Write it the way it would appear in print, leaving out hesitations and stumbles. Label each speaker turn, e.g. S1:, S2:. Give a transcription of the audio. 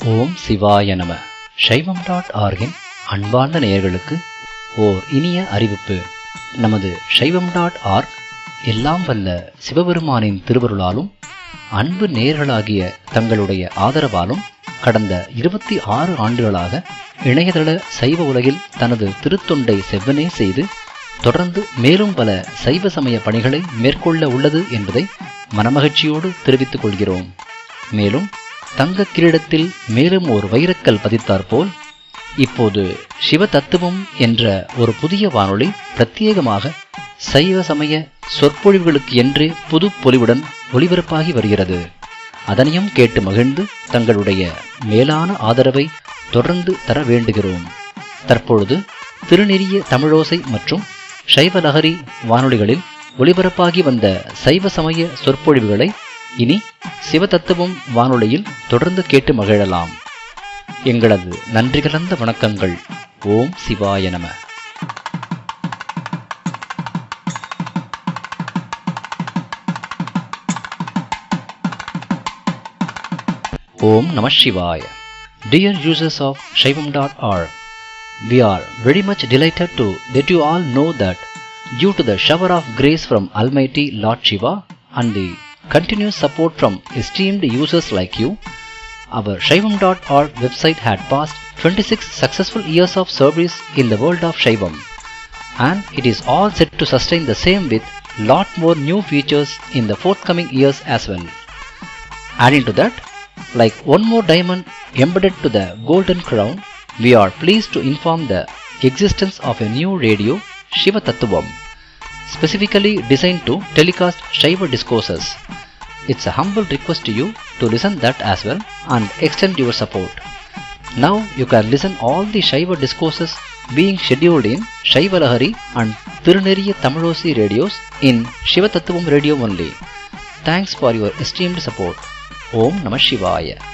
S1: ஓம் சிவாய நம. சைவம்.org-இன் அன்பார்ந்த நேயர்களுக்கு ஓர் இனிய அறிவிப்பு. நமது சைவம்.org எல்லாம் வல்ல சிவபெருமானின் திருவருளாலும் அன்பு நேயர்களாகிய தங்களுடைய ஆதரவாலும் கடந்த 26 ஆண்டுகளாக இணையதள சைவ உலகில் தனது திருத்தொண்டை செவ்வனே செய்து தொடர்ந்து மேலும் பல சைவ சமய பணிகளை மேற்கொள்ள உள்ளது என்பதை மனமகிழ்ச்சியோடு தெரிவித்துக் கொள்கிறோம். மேலும் தங்க கிரீடத்தில் மேலும் ஒரு வைரக்கல் பதித்தாற்போல் இப்போது சிவ தத்துவம் என்ற ஒரு புதிய வானொலி பிரத்யேகமாக சைவ சமய சொற்பொழிவுகளுக்கு என்றே புது பொலிவுடன் ஒளிபரப்பாகி வருகிறது. அதனையும் கேட்டு மகிழ்ந்து தங்களுடைய மேலான ஆதரவை தொடர்ந்து தர வேண்டுகிறோம். தற்பொழுது திருநெறிய தமிழோசை மற்றும் சைவலஹரி வானொலிகளில் ஒளிபரப்பாகி வந்த சைவ சமய சொற்பொழிவுகளை இனி சிவதத்துவம் வானொலியில் தொடர்ந்து கேட்டு மகிழலாம். எங்களது நன்றி கலந்த வணக்கங்கள். ஓம் சிவாய நம. Om Namah Shivaya. Dear users of Shaivam.org, we are very much delighted to let you all know that due to the shower of grace from Almighty Lord Shiva and the continuous support from esteemed users like you, our Shaivam.org website had passed 26 successful years of service in the world of Shaivam, and it is all set to sustain the same with lot more new features in the forthcoming years as well. Adding to that, like one more diamond embedded to the golden crown, we are pleased to inform the existence of a new radio, Shiva Tattvam, specifically designed to telecast Shiva discourses. It's a humble request to you to listen that as well and extend your support. Now you can listen all the Shiva discourses being scheduled in Shiva Lahari and Tiruneriya Tamilosi radios in Shiva Tattvam radio only. Thanks for your esteemed support. Om Namah Shivaya.